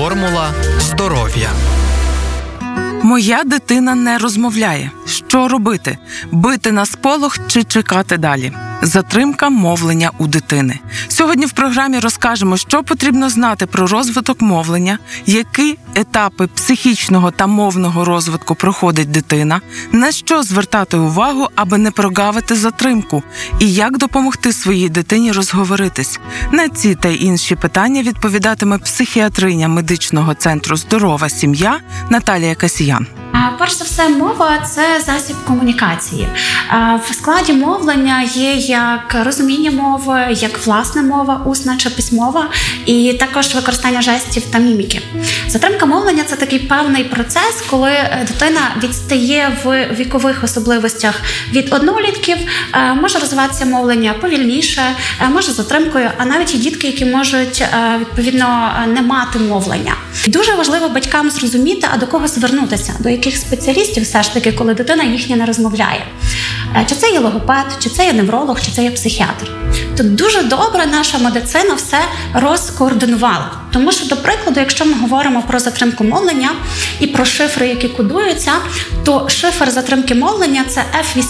Формула здоров'я. Моя дитина не розмовляє. Що робити? Бити на сполох чи чекати далі? Затримка мовлення у дитини. Сьогодні в програмі розкажемо, що потрібно знати про розвиток мовлення, які етапи психічного та мовного розвитку проходить дитина, на що звертати увагу, аби не прогавити затримку, і як допомогти своїй дитині розговоритись. На ці та інші питання відповідатиме психіатриня медичного центру «Здорова сім'я» Наталія Касіян. Перш за все, мова – це засіб комунікації. В складі мовлення є як розуміння мови, як власна мова, усна чи письмова, і також використання жестів та міміки. Затримка мовлення – це такий певний процес, коли дитина відстає в вікових особливостях від однолітків, може розвиватися мовлення повільніше, може з затримкою, а навіть є дітки, які можуть, відповідно, не мати мовлення. Дуже важливо батькам зрозуміти, а до кого звернутися, до яких спеціалістів все ж таки, коли дитина їхня не розмовляє. Чи це є логопед, чи це є невролог, чи це є психіатр. Тут дуже добре наша медицина все розкоординувала. Тому що, до прикладу, якщо ми говоримо про затримку мовлення і про шифри, які кодуються, то шифр затримки мовлення – це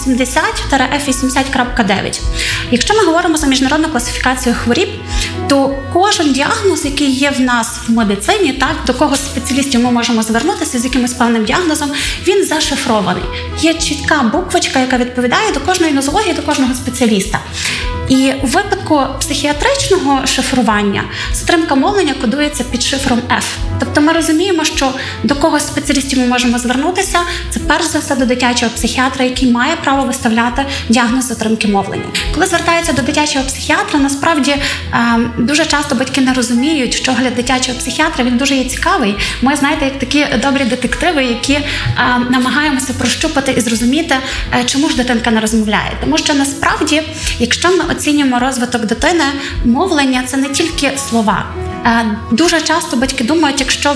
F80-F80.9. Якщо ми говоримо за міжнародну класифікацію хворіб, то кожен діагноз, який є в нас в медицині, так, до кого спеціалістів ми можемо звернутися з якимось певним діагнозом, він зашифрований. Є чітка буквочка, яка відповідає до кожної нозології, до кожного спеціаліста. І у випадку психіатричного шифрування затримка мовлення кодується під шифром F. Тобто ми розуміємо, що до кого з спеціалістів ми можемо звернутися, це перш за все до дитячого психіатра, який має право виставляти діагноз затримки мовлення. Коли звертаються до дитячого психіатра, насправді дуже часто батьки не розуміють, що огляд дитячого психіатра, він дуже є цікавий. Ми, знаєте, як такі добрі детективи, які намагаємося прощупати і зрозуміти, чому ж дитинка не розмовляє. Тому що насправді, якщо ми оцінюємо розвиток дитини, мовлення – це не тільки слова. Дуже часто батьки думають,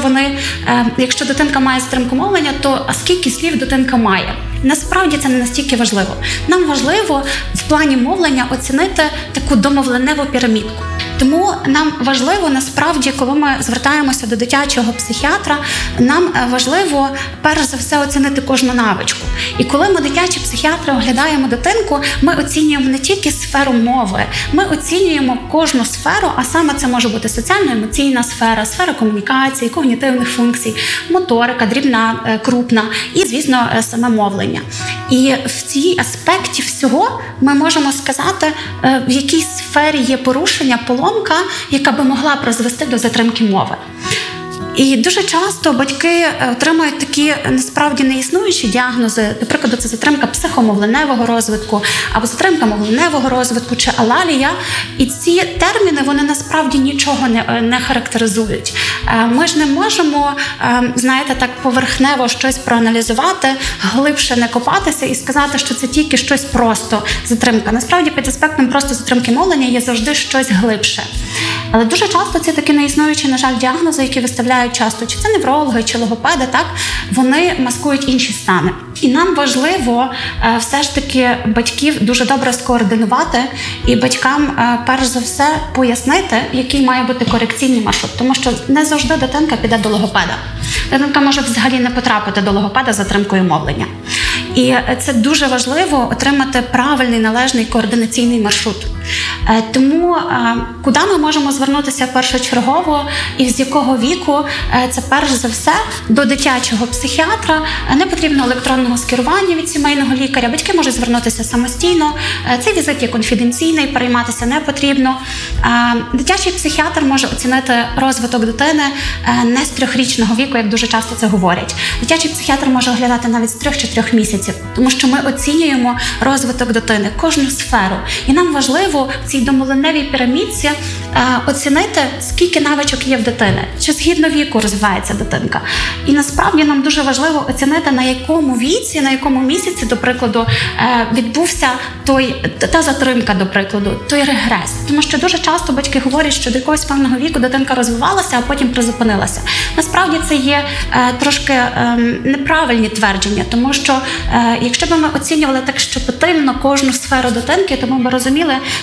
якщо дитинка має затримку мовлення, то а скільки слів дитинка має? Насправді це не настільки важливо. Нам важливо в плані мовлення оцінити таку домовленеву пірамідку. Тому нам важливо, насправді, коли ми звертаємося до дитячого психіатра, нам важливо, перш за все, оцінити кожну навичку. І коли ми дитячі психіатри оглядаємо дитинку, ми оцінюємо не тільки сферу мови, ми оцінюємо кожну сферу, а саме це може бути соціально-емоційна сфера, сфера комунікації, когнітивних функцій, моторика, дрібна, крупна і, звісно, саме мовлення. І в цій аспекті всього ми можемо сказати, в якій сфері є порушення, поломка, яка би могла призвести до затримки мови. І дуже часто батьки отримують такі, насправді, неіснуючі діагнози. До прикладу, це затримка психомовленевого розвитку, або затримка мовленевого розвитку, чи алалія. І ці терміни, вони насправді нічого не характеризують. Ми ж не можемо, знаєте, так поверхнево щось проаналізувати, глибше не копатися і сказати, що це тільки щось просто затримка. Насправді, під аспектом просто затримки мовлення є завжди щось глибше. Але дуже часто ці такі неіснуючі, на жаль, діагнози, які виставляють часто, чи це неврологи, чи логопеди, так, вони маскують інші стани. І нам важливо все ж таки батьків дуже добре скоординувати і батькам, перш за все, пояснити, який має бути корекційний маршрут. Тому що не завжди дитинка піде до логопеда. Дитинка може взагалі не потрапити до логопеда з затримкою мовлення. І це дуже важливо отримати правильний, належний координаційний маршрут. Тому куди ми можемо звернутися першочергово і з якого віку? Це перш за все до дитячого психіатра. Не потрібно електронного скерування від сімейного лікаря. Батьки можуть звернутися самостійно. Цей візит є конфіденційний, перейматися не потрібно. Дитячий психіатр може оцінити розвиток дитини не з 3-річного віку, як дуже часто це говорять. Дитячий психіатр може оглядати навіть з 3 чи 4 місяців, тому що ми оцінюємо розвиток дитини, кожну сферу. І нам важливо в цій домовленевій пірамідці оцінити, скільки навичок є в дитини, чи згідно віку розвивається дитинка. І насправді нам дуже важливо оцінити, на якому віці, на якому місяці, до прикладу, відбувся та затримка, до прикладу, той регрес. Тому що дуже часто батьки говорять, що до якогось певного віку дитинка розвивалася, а потім призупинилася. Насправді це є трошки неправильні твердження, тому що якщо б ми оцінювали так щепетильно кожну сферу дитинки, то ми б розуміли,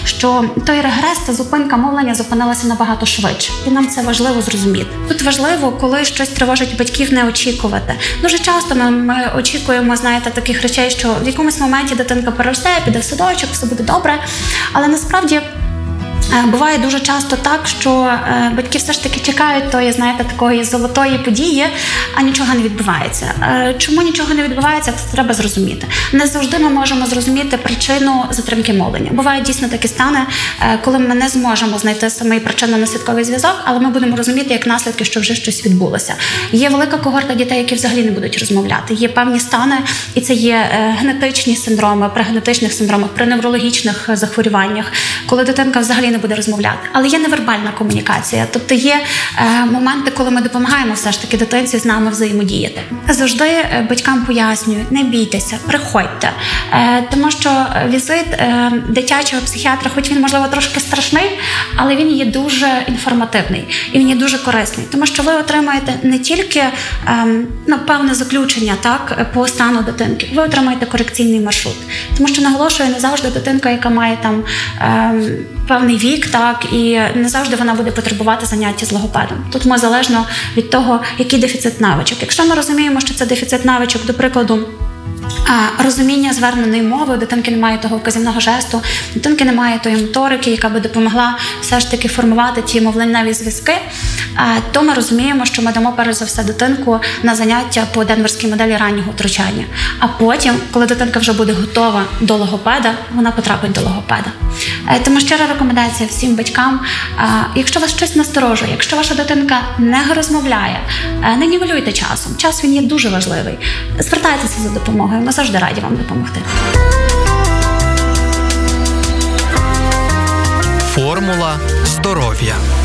що той регрес та зупинка мовлення зупинилася набагато швидше. І нам це важливо зрозуміти. Тут важливо, коли щось тривожить батьків, не очікувати. Дуже часто ми очікуємо, знаєте, таких речей, що в якомусь моменті дитинка переросте, піде в садочок, все буде добре. Але насправді буває дуже часто так, що батьки все ж таки чекають тої, знаєте, такої золотої події, а нічого не відбувається. Чому нічого не відбувається, це треба зрозуміти. Не завжди ми можемо зрозуміти причину затримки мовлення. Бувають дійсно такі стани, коли ми не зможемо знайти самий причинно-наслідковий зв'язок, але ми будемо розуміти як наслідки, що вже щось відбулося. Є велика когорта дітей, які взагалі не будуть розмовляти. Є певні стани, і це є генетичні синдроми, при генетичних синдромах, при неврологічних захворюваннях, коли дитинка взагалі не буде розмовляти. Але є невербальна комунікація. Тобто є моменти, коли ми допомагаємо все ж таки дитинці з нами взаємодіяти. Завжди батькам пояснюють, не бійтеся, приходьте. Тому що візит дитячого психіатра, хоч він, можливо, трошки страшний, але він є дуже інформативний. І він є дуже корисний. Тому що ви отримаєте не тільки певне заключення по стану дитинки, ви отримаєте корекційний маршрут. Тому що, наголошую, не завжди дитинка, яка має там певний вік, і не завжди вона буде потребувати заняття з логопедом. Тут ми залежно від того, який дефіцит навичок. Якщо ми розуміємо, що це дефіцит навичок, до прикладу, розуміння зверненої мови, у дитинки немає того вказівного жесту, у дитинки немає тої моторики, яка би допомогла все ж таки формувати ті мовленневі зв'язки, то ми розуміємо, що ми дамо перш за все дитинку на заняття по денверській моделі раннього втручання. А потім, коли дитинка вже буде готова до логопеда, вона потрапить до логопеда. Тому щира рекомендація всім батькам, якщо вас щось насторожує, якщо ваша дитинка не розмовляє, не нівелюйте часом. Час він є дуже важливий. Звертайтеся за допомогою, ми завжди раді вам допомогти. Формула здоров'я.